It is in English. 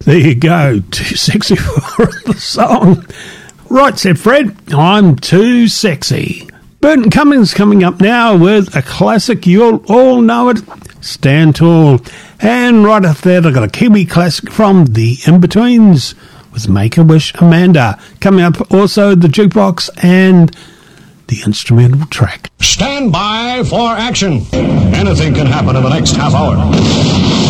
There you go. Too sexy for the song. Right, said Fred. I'm too sexy. Burton Cummings coming up now with a classic. You'll all know it. Stand Tall. And right after that, I've got a Kiwi classic from The In-Betweens with Make-A-Wish Amanda. Coming up also the jukebox and the instrumental track. Stand by for action. Anything can happen in the next half hour.